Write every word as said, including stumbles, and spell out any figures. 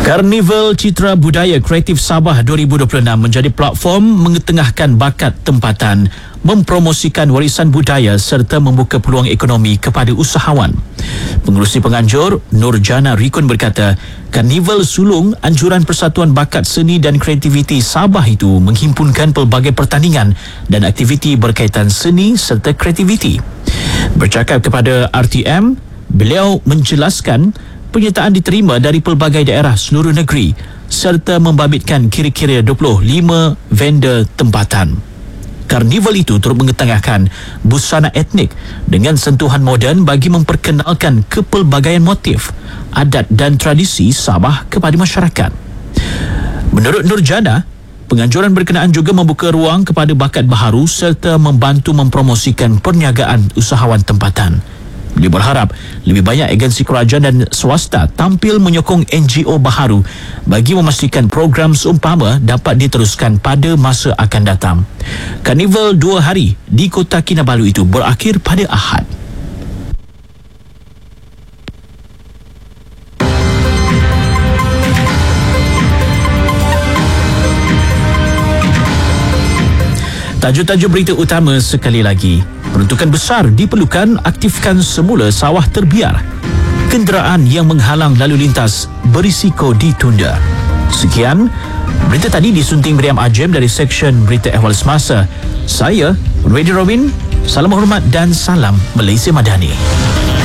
Karnival Citra Budaya Kreatif Sabah dua ribu dua puluh enam menjadi platform mengetengahkan bakat tempatan, mempromosikan warisan budaya serta membuka peluang ekonomi kepada usahawan. Pengerusi penganjur Nur Jana Rikun berkata, Karnival sulung anjuran Persatuan Bakat Seni dan Kreativiti Sabah itu menghimpunkan pelbagai pertandingan dan aktiviti berkaitan seni serta kreativiti. Bercakap kepada R T M, beliau menjelaskan penyertaan diterima dari pelbagai daerah seluruh negeri serta membabitkan kira-kira dua puluh lima vendor tempatan. Karnival itu turut mengetengahkan busana etnik dengan sentuhan moden bagi memperkenalkan kepelbagaian motif, adat dan tradisi Sabah kepada masyarakat. Menurut Nur Jana, penganjuran berkenaan juga membuka ruang kepada bakat baharu serta membantu mempromosikan perniagaan usahawan tempatan. Dia berharap lebih banyak agensi kerajaan dan swasta tampil menyokong N G O baharu bagi memastikan program seumpama dapat diteruskan pada masa akan datang. Karnival dua hari di Kota Kinabalu itu berakhir pada Ahad. Tajuk-tajuk berita utama sekali lagi. Peruntukan besar diperlukan aktifkan semula sawah terbiar. Kenderaan yang menghalang lalu lintas berisiko ditunda. Sekian, berita tadi disunting Miriam Ajem dari Seksyen Berita Ehwal Semasa. Saya, Radio Robin, salam hormat dan salam Malaysia Madani.